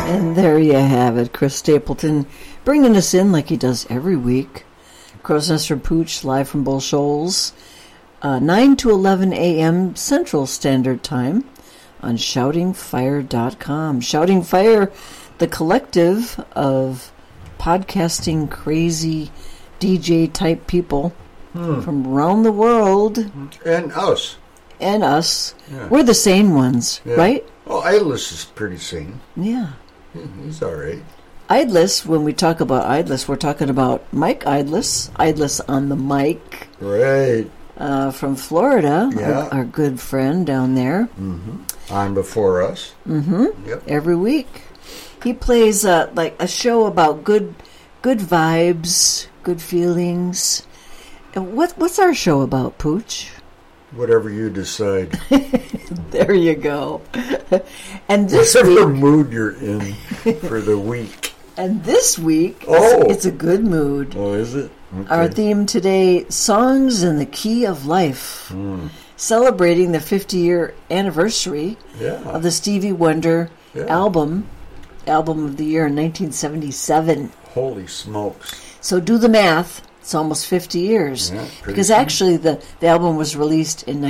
And there you have it, Chris Stapleton bringing us in like he does every week. Crow's Nest from Pooch, live from Bull Shoals, 9 to 11 a.m. Central Standard Time on shoutingfire.com. Shouting Fire, the collective of podcasting crazy DJ-type people from around the world. And us. And us. Yeah. We're the sane ones, right? Oh, Idless is pretty sane. Yeah. He's all right. Idless, when we talk about Idless, we're talking about Mike Idless, Idless on the mic. Right. From Florida, Yeah. our good friend down there. Mm-hmm. On Before Us. Mm-hmm. Yep. Every week. He plays like a show about good vibes, good feelings. And what's our show about, Pooch? Whatever you decide. There you go. And this Whatever week, mood you're in for the week. and this week, Oh. it's a good mood. Oh, is it? Okay. Our theme today, Songs in the Key of Life. Celebrating the 50-year anniversary of the Stevie Wonder album of the year in 1977. Holy smokes. So do the math. It's almost 50 years. Yeah, because soon. actually the album was released in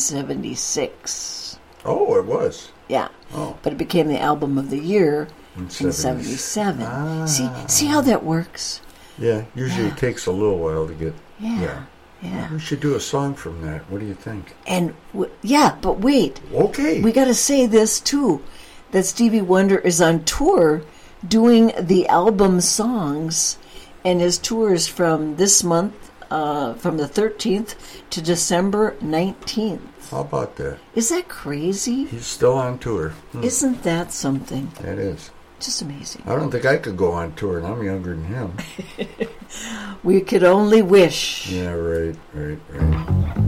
1976. Oh, it was. Yeah. Oh. But it became the album of the year in 70s. 77. Ah. See how that works? Yeah, usually it takes a little while to get... Yeah. We should do a song from that. What do you think? And, but wait. Okay. We got to say this, too, that Stevie Wonder is on tour doing the album songs, and his tour is from this month, from the 13th to December 19th. How about that? Is that crazy? He's still on tour. Isn't that something? That is. Just amazing. I don't think I could go on tour, and I'm younger than him. We could only wish. Yeah, right.